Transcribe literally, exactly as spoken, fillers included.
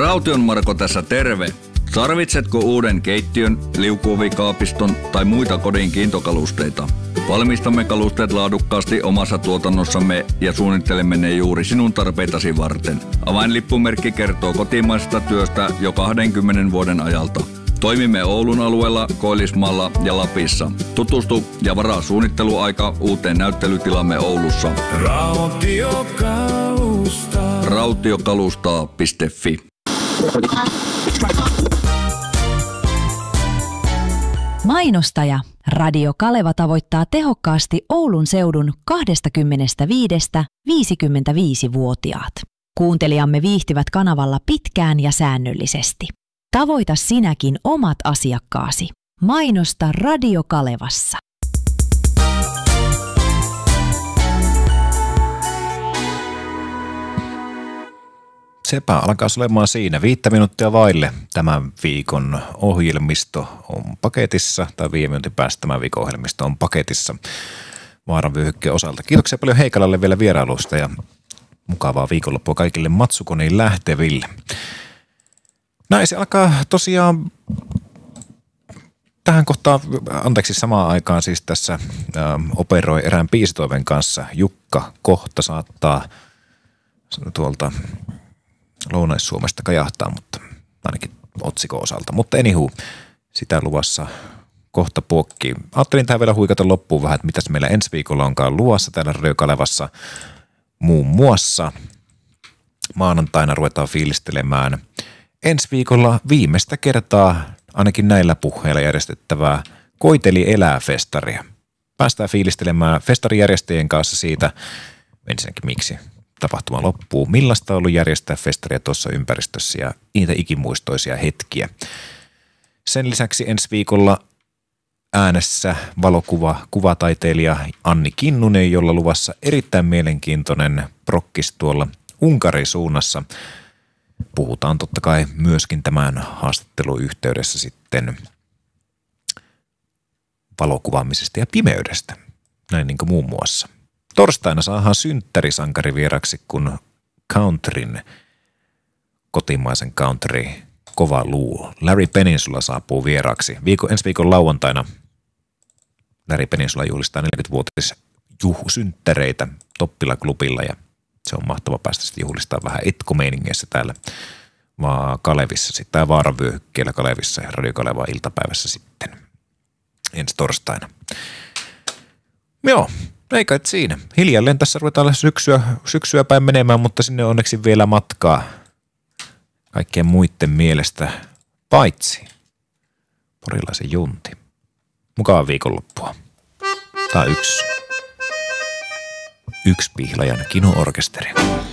Raution Marko tässä terve. Tarvitsetko uuden keittiön, liukuovikaapiston tai muita kodin kiintokalusteita? Valmistamme kalusteet laadukkaasti omassa tuotannossamme ja suunnittelemme ne juuri sinun tarpeitasi varten. Avainlippumerkki kertoo kotimaisesta työstä jo kahdenkymmenen vuoden ajalta. Toimimme Oulun alueella, Koillismaalla ja Lapissa. Tutustu ja varaa suunnitteluaika uuteen näyttelytilamme Oulussa. Rautiokalustaa. rautiokalustaa piste fi. Mainostaja Radio Kaleva tavoittaa tehokkaasti Oulun seudun kaksikymmentäviisi viisikymmentäviisi-vuotiaat. Kuuntelijamme viihtyvät kanavalla pitkään ja säännöllisesti. Tavoita sinäkin omat asiakkaasi. Mainosta Radio Kalevassa. Sepä alkaa olemaan siinä. Viittä minuuttia vaille tämän viikon ohjelmisto on paketissa, tai viime minuutin päästä tämän viikon ohjelmisto on paketissa Vaaran vyöhykkeen osalta. Kiitoksia paljon Heikalalle vielä vierailusta ja mukavaa viikonloppua kaikille Matsukoniin lähteville. Näin se alkaa tosiaan tähän kohtaan, anteeksi samaan aikaan siis tässä ä, operoi erään biisitoiven kanssa. Jukka kohta saattaa tuolta Lounais-Suomesta kajahtaa, mutta ainakin otsikon osalta. Mutta anywho, sitä luvassa kohta puokkiin. Ajattelin tähän vielä huikata loppuun vähän, että mitäs meillä ensi viikolla onkaan luvassa täällä Radio Kalevassa. Muun muassa maanantaina ruvetaan fiilistelemään ensi viikolla viimeistä kertaa ainakin näillä puheilla järjestettävää Koiteli elää-festaria. Päästään fiilistelemään festarijärjestäjien kanssa siitä, ensinnäkin miksi tapahtuma loppuu, millaista on ollut järjestää festaria tuossa ympäristössä ja niitä ikimuistoisia hetkiä. Sen lisäksi ensi viikolla äänessä valokuva, kuvataiteilija Anni Kinnunen, jolla luvassa erittäin mielenkiintoinen prokkis tuolla Unkarin suunnassa. Puhutaan totta kai myöskin tämän haastattelun yhteydessä sitten valokuvaamisesta ja pimeydestä, näin niin kuin muun muassa. Torstaina saadaan synttärisankari vieraksi, kun countryn, kotimaisen country kova luu, Larry Peninsula saapuu vieraksi. Viikon, ensi viikon lauantaina Larry Peninsula juhlistaa neljäkymmenvuotis juhusynttäreitä Toppila-klubilla ja se on mahtava päästä sitten juhlistaa vähän etkomeiningeissä täällä vaan Kalevissa sitten, tai Vaaran vyöhykkeellä Kalevissa ja Radio Kaleva iltapäivässä sitten ensi torstaina. Joo, ei kai siinä. Hiljalleen tässä ruvetaan syksyä, syksyä päin menemään, mutta sinne onneksi vielä matkaa kaikkien muiden mielestä, paitsi porilaisen Junti. Mukavaa viikonloppua. Tää on yksi, yksi Pihlajan kino-orkesteri.